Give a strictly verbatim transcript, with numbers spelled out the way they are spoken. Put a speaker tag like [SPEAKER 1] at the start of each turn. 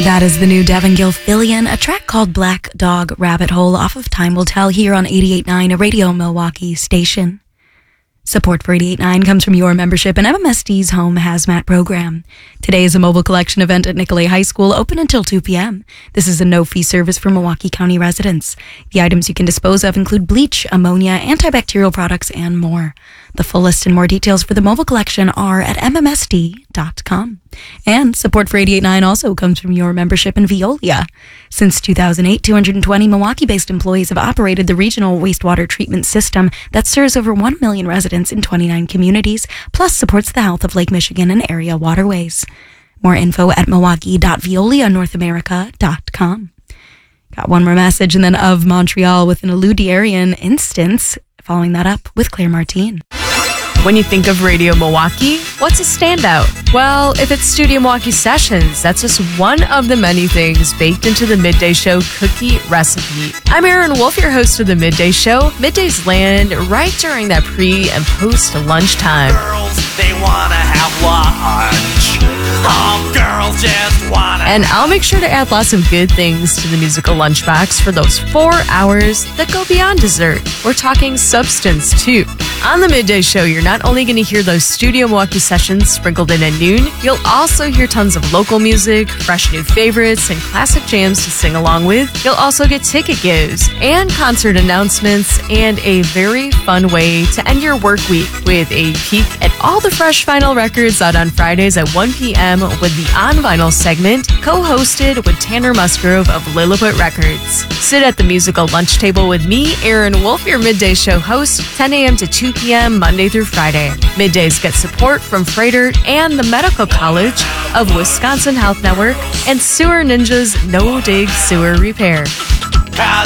[SPEAKER 1] That is the new Devin Gilfillian, a track called Black Dog Rabbit Hole off of Time Will Tell here on eighty-eight point nine, a Radio Milwaukee station. Support for eighty-eight point nine comes from your membership in M M S D's Home Hazmat program. Today is a mobile collection event at Nicolet High School, open until two p.m. This is a no-fee service for Milwaukee County residents. The items you can dispose of include bleach, ammonia, antibacterial products, and more. The full list and more details for the mobile collection are at m m s d dot com. And support for eighty-eight point nine also comes from your membership in Veolia. Since two thousand eight, two hundred twenty Milwaukee-based employees have operated the regional wastewater treatment system that serves over one million residents in twenty-nine communities, plus supports the health of Lake Michigan and area waterways. More info at milwaukee dot veolia north america dot com. Got one more message, and then of Montreal with an Eludiarian instance. Following that up with Claire Martine.
[SPEAKER 2] When you think of Radio Milwaukee, what's a standout? Well, if it's Studio Milwaukee Sessions, that's just one of the many things baked into the Midday Show cookie recipe. I'm Erin Wolf, your host of the Midday Show. Middays land right during that pre- and post-lunchtime.
[SPEAKER 3] Girls, they wanna have lunch. All girls just wanna.
[SPEAKER 2] And I'll make sure to add lots of good things to the musical lunchbox for those four hours that go beyond dessert. We're talking substance, too. On the Midday Show, you're not only going to hear those Studio Milwaukee sessions sprinkled in at noon, you'll also hear tons of local music, fresh new favorites, and classic jams to sing along with. You'll also get ticket gives and concert announcements and a very fun way to end your work week with a peek at all the fresh vinyl records out on Fridays at one p.m. with the On Vinyl segment, co-hosted with Tanner Musgrove of Lilliput Records. Sit at the musical lunch table with me, Erin Wolf, your Midday Show host, ten a.m. to two p.m. Monday through Friday. Middays get support from Freighter and the Medical College of Wisconsin Health Network and Sewer Ninja's No Dig Sewer Repair.